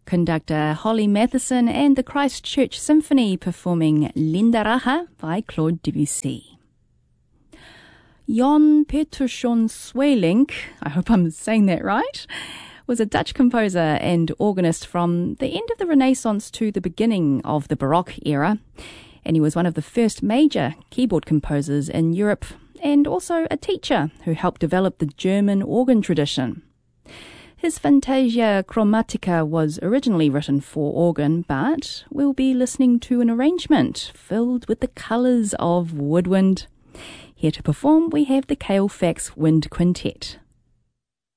conductor Holly Matheson and the Christchurch Symphony performing Linda Raha by Claude Debussy. Jan Peterszoon Sweelinck, I hope I'm saying that right, was a Dutch composer and organist from the end of the Renaissance to the beginning of the Baroque era, and he was one of the first major keyboard composers in Europe and also a teacher who helped develop the German organ tradition. His Fantasia Chromatica was originally written for organ, but we'll be listening to an arrangement filled with the colours of woodwind. Here to perform, we have the Kalefax Wind Quintet.